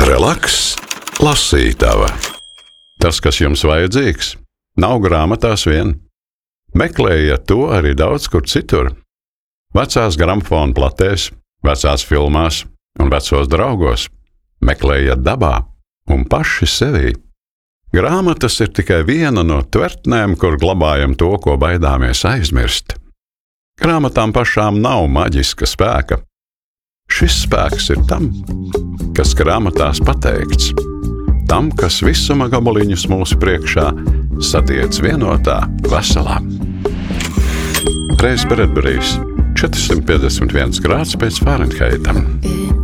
Relaks, lasītava. Tas, kas jums vajadzīgs, nav grāmatās vien. Meklējiet to arī daudz kur citur. Vecās gramofona platēs, vecās filmās un vecos draugos. Meklējiet dabā un paši sevī. Grāmatas ir tikai viena no tvertnēm, kur glabājam to, ko baidāmies aizmirst. Grāmatām pašām nav maģiska spēka. Šis spēks ir tam, kas grāmatās pateikts. Tam, kas visuma gabaliņus mūsu priekšā satiec vienotā veselā. Reiz Bredberijs, 451 grāds pēc Fārenheitam.